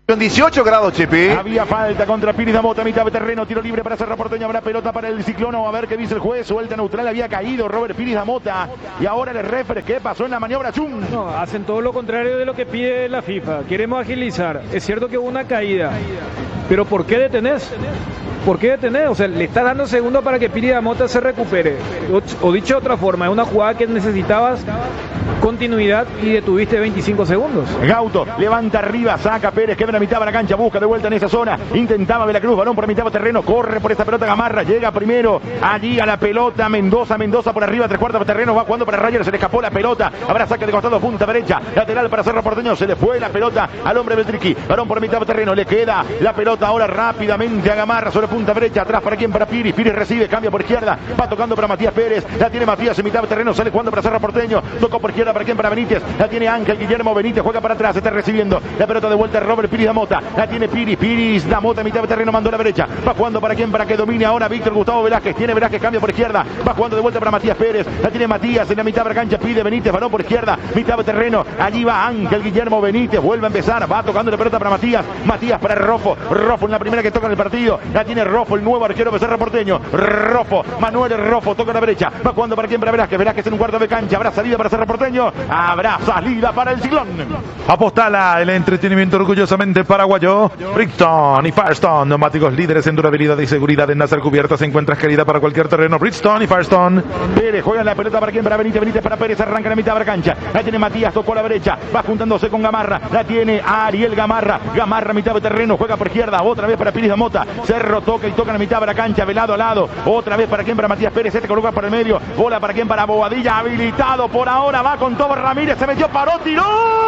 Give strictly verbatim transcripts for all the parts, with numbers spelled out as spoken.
Con dieciocho grados, Chepe. Había falta contra Piris da Mota, mitad de terreno, tiro libre para Cerro Porteño, habrá pelota para el Ciclono, a ver qué dice el juez, suelta neutral, había caído Robert Piris da Mota, y ahora el refere, ¿qué pasó en la maniobra? ¡Chum! No, hacen todo lo contrario de lo que pide la FIFA, queremos agilizar, es cierto que hubo una caída, pero ¿por qué detenés? ¿Por qué detener? O sea, le estás dando segundo para que Piris da Mota se recupere. O, o dicho de otra forma, es una jugada que necesitabas continuidad y detuviste veinticinco segundos. Gauto levanta arriba, saca Pérez, queda en la mitad de la cancha, busca de vuelta en esa zona, intentaba Veracruz, balón por mitad de terreno, corre por esa pelota Gamarra, llega primero allí a la pelota Mendoza, Mendoza por arriba, tres cuartos de terreno, va jugando para Rayers, se le escapó la pelota, habrá saque de costado, punta derecha, lateral para Cerro Porteño, se le fue la pelota al hombre Beltriqui, balón por mitad de terreno, le queda la pelota ahora rápidamente a Gamarra sobre punta derecha, atrás para quien, para Piris, Piris recibe, cambia por izquierda, va tocando para Matías Pérez, la tiene Matías en mitad de terreno, sale jugando para Cerro Porteño, tocó por izquierda para quien, para Benítez, la tiene Ángel Guillermo Benítez, juega para atrás, está recibiendo la pelota de vuelta Robert Piris da Mota, la tiene Piris, Piris da Mota en mitad de terreno, mandó a la derecha, va jugando para quien, para que domine ahora Víctor Gustavo Velázquez, tiene Velázquez, cambia por izquierda, va jugando de vuelta para Matías Pérez, la tiene Matías en la mitad de la cancha, pide Benítez, balón por izquierda, mitad de terreno, allí va Ángel Guillermo Benítez, vuelve a empezar, va tocando la pelota para Matías, Matías para Rofo, Rofo en la primera que toca en el partido, la tiene Rofo, el nuevo arquero de Cerro Porteño, Rofo, Manuel Rofo, toca a la derecha, va jugando para quien, para Velázquez, Velázquez en un cuarto de cancha, habrá salida para Cerro Porteño, habrá salida para el Ciclón. Apostala el entretenimiento orgullosamente paraguayo. Bridgestone y Firestone, neumáticos líderes en durabilidad y seguridad en Nasser Cubiertas. Encuentras calidad para cualquier terreno. Bridgestone y Firestone. Pérez juega la pelota para quien, para Benítez, Benítez para Pérez, arranca en la mitad de la cancha. La tiene Matías, tocó a la derecha, va juntándose con Gamarra, la tiene Ariel Gamarra, Gamarra mitad de terreno, juega por izquierda, otra vez para Piris da Mota, Cerro toca y toca en la mitad de la cancha, de lado a lado, otra vez para quien, para Matías Pérez, este coloca por el medio, bola para quien, para Bobadilla, habilitado por ahora, va con todo Ramírez, se metió, paró, tiró.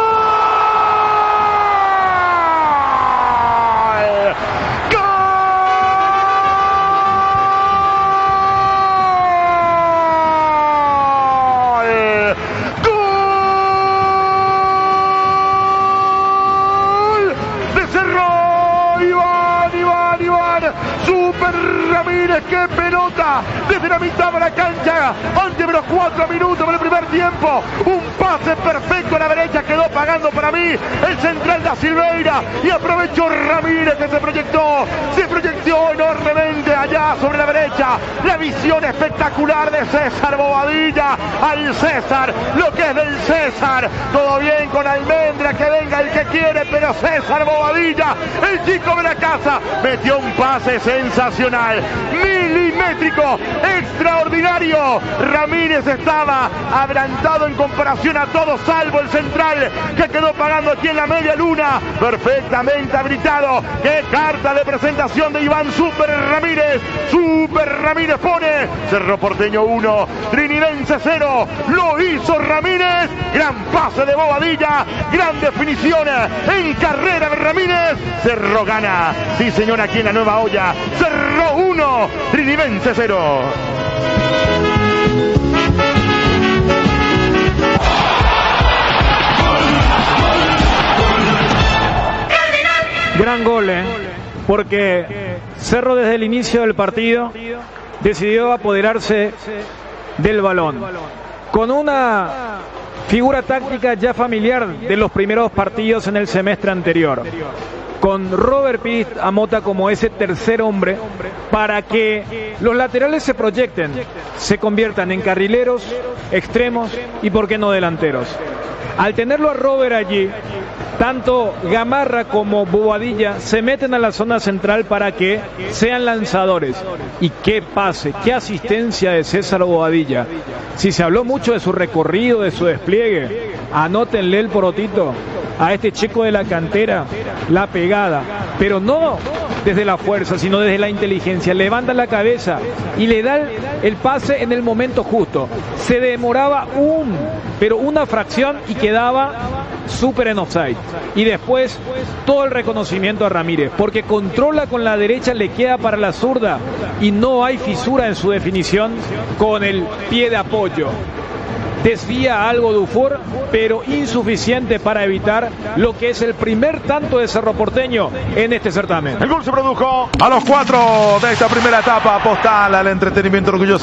Super Ramírez, qué pelota desde la mitad de la cancha, antes de los cuatro minutos del primer tiempo, un pase perfecto a la derecha, quedó pagando para mí el central da Silveira y aprovechó Ramírez que se proyectó, se proyectó enormemente allá sobre la derecha, la visión espectacular de César Bobadilla, al César, lo que es del César, todo bien con Almendra, que venga el que quiere, pero César Bobadilla, el chico de la casa, metió un pase sensacional, milimétrico, extraordinario. Ramírez estaba adelantado en comparación a todos, salvo el central que quedó pagando aquí en la media luna, perfectamente habilitado. Qué carta de presentación de Iván Super Ramírez. Super Ramírez pone Cerro Porteño uno, Trinidense cero. Lo hizo Ramírez, gran pase de Bobadilla, gran definición en carrera de Ramírez. Cerro gana, sí señor, aquí en la Nueva Olla. Cerro uno, Trinidense cero. Gran gol, ¿eh? Porque Cerro desde el inicio del partido decidió apoderarse del balón con una figura táctica ya familiar de los primeros partidos en el semestre anterior, con Robert Piris da Mota como ese tercer hombre para que los laterales se proyecten, se conviertan en carrileros, extremos y por qué no delanteros. Al tenerlo a Robert allí, tanto Gamarra como Bobadilla se meten a la zona central para que sean lanzadores. Y qué pase, qué asistencia de César Bobadilla. Si se habló mucho de su recorrido, de su despliegue, anótenle el porotito a este chico de la cantera, la pegada, pero no desde la fuerza, sino desde la inteligencia. Levanta la cabeza y le da el pase en el momento justo. Se demoraba un, pero una fracción y quedaba súper en offside. Y después todo el reconocimiento a Ramírez, porque controla con la derecha, le queda para la zurda y no hay fisura en su definición con el pie de apoyo. Desvía algo Dufour, pero insuficiente para evitar lo que es el primer tanto de Cerro Porteño en este certamen. El gol se produjo a los cuatro de esta primera etapa. Apostala al entretenimiento orgulloso.